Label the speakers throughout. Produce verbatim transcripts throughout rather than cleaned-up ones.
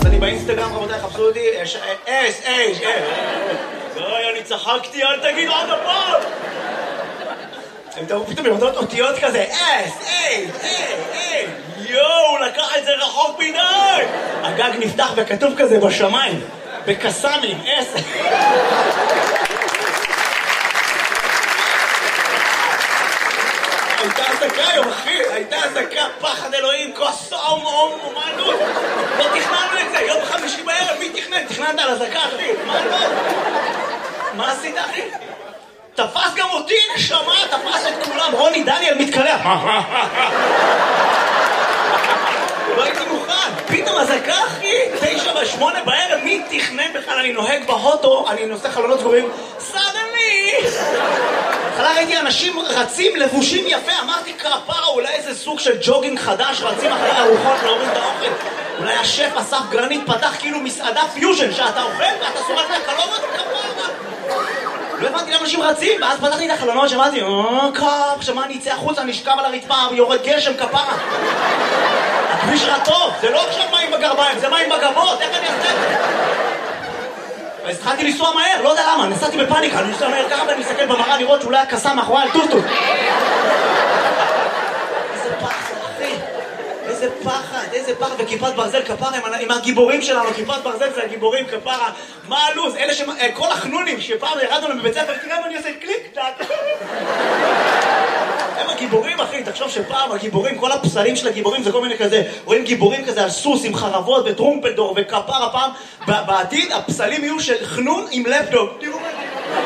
Speaker 1: אני באינסטגרם, רבותיי, חפשו אותי, אש, אש, אש, אוי, אני צחקתי, אל תגיד עוד הפעם! הם תראו פתאום יורדות אותיות כזה, אש, אש, אש, יואו, לקח את זה רחוק מדי! הגג נפתח וכתוב כזה בשמיים, בקסמים, אש. הייתה עזקה היום, אחי, הייתה עזקה, פחד אלוהים, כוס אום, אום, אומנות. לא תכננו את זה, יום חמישי בערב, מי תכנן? תכננת על עזקה, אחי, מה לא? מה עשית, אחי? תפס גם אותי, נשמה, תפס את כולם, רוני דניאל מתקלח. לא הייתי מוכן, פתאום עזקה, אחי, תשע ושמונה בערב, מי תכנן בכלל? אני נוהג בהוטו, אני נושא חלונות סגורים, סדני! התחלה ראיתי אנשים רצים לבושים יפה, אמרתי כפרה, אולי איזה סוג של ג'וגינג חדש, רצים אחרי ארוחות להוריד את האוכל. אולי השף אסף גרנית פתח כאילו מסעדה פיוז'ן, שאתה אוכל ואתה שורק מהחלומות, כפרה. לא הבנתי למה אנשים רצים, ואז פתחתי את החלונות, שמעתי, אה, קאפ, שמה אני אצא החוצה, נשכב על הרצפה, יורד גשם, כפרה. הכביש רע טוב, זה לא עכשיו מים בגרביים, זה מים בגבות, איך אני אעשה את זה? אז התחלתי לנסוע מהר, לא יודע למה, נסעתי בפאניקה, אני נוסע מהר ככה ואני מסתכל במראה לראות שאולי הקסה מאחורי על טוטו. איזה פחד, אחי, איזה פחד, איזה פחד, וכיפת ברזל כפרה, עם הגיבורים שלנו, כיפת ברזל זה הגיבורים כפרה, מה הלוז, אלה ש... כל החנונים שפעם ירדנו להם בבית ספר, תראה מה אני עושה, קליק, טק. הם הגיבורים, אחי, תחשוב שפעם הגיבורים, כל הפסלים של הגיבורים זה כל מיני כזה, רואים גיבורים כזה על סוס עם חרבות וטרומפלדור וכפר הפעם, בעתיד הפסלים יהיו של חנון עם לפטופ. תראו מה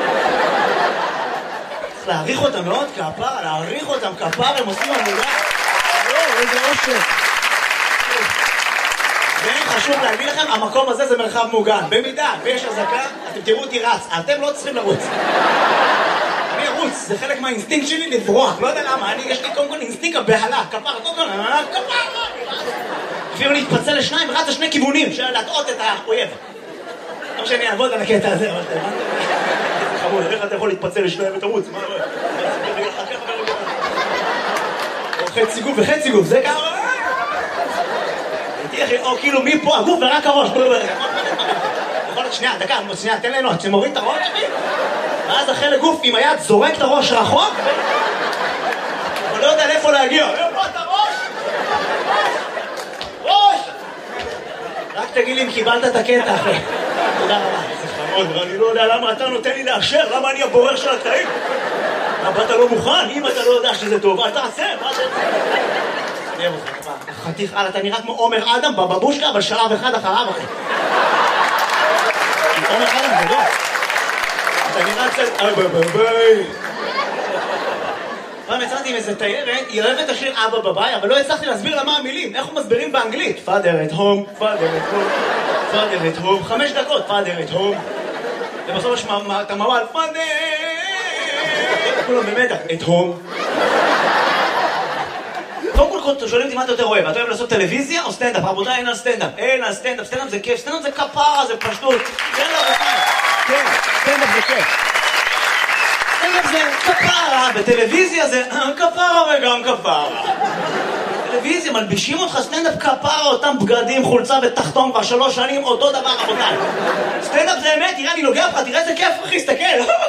Speaker 1: צריך להעריך אותם מאוד, כפר, להעריך אותם, כפר, הם עושים עבודה. לא, איזה אושר. וחשוב להגיד לכם, המקום הזה זה מרחב מוגן. במידה ויש הזקה, אתם תראו אותי רץ, אתם לא צריכים לרוץ. אני ארוץ, זה חלק מהאינסטינקט שלי לברוח, לא יודע למה, אני, יש לי קודם כל אינסטינקט הבהלה, כפר, קודם כל, כפר, אפילו להתפצל לשניים, רץ לשני כיוונים, של להטעות את האויב. לא שאני אעבוד על הקטע הזה, אבל אתה הבנת? זה חמוד, איך אתה יכול להתפצל לשניים ותרוץ? מה לא? או חצי גוף וחצי גוף, זה ככה? או כאילו מפה הגוף ורק הראש. יכול להיות שנייה, דקה, שנייה, תן ליהנות, שמוריד את הראש, ואז אחרי לגוף עם היד זורק את הראש רחוק, אבל לא יודע לאיפה להגיע. איפה את הראש? ראש! רק תגיד לי אם קיבלת את הקטע, אחי. תודה רבה. זה חמוד, ואני לא יודע למה אתה נותן לי לאשר, למה אני הבורר של הקטעים? למה אתה לא מוכן? אם אתה לא יודע שזה טוב, אל תעשה, מה זה? אני אוהב אותך, כבר. חתיך, אתה נראה כמו עומר אדם בבבושקה, אבל שלב אחד אחריו, אחי. עומר אדם, זה לא. אתה נראה קצת... אבא בביי. פעם יצאתי עם איזה תיירת, היא אוהבת השיר אבא בביי, אבל לא הצלחתי להסביר לה מה המילים. איך הוא מסבירים באנגלית? Father at home, Father at home, Father at home, חמש דקות, Father at home. ובסוף יש את המוואל, Father! כולם במתח, at home. קודם כל שואלים אותי מה אתה יותר אוהב, אתה אוהב לעשות טלוויזיה או סטנדאפ? רבותיי, אין על סטנדאפ, אין על סטנדאפ, סטנדאפ זה כיף, סטנדאפ זה כפרה, זה פשטות. כן, רבותיי, כן, סטנדאפ זה כיף. סטנדאפ זה כפרה, בטלוויזיה זה כפרה וגם כפרה. טלוויזיה, מלבישים אותך סטנדאפ כפרה, אותם בגדים, חולצה ותחתון כבר שלוש שנים, אותו דבר, רבותיי. סטנדאפ זה אמת, תראה, אני נוגע לך, תראה איזה כיף, אחי, סתכל.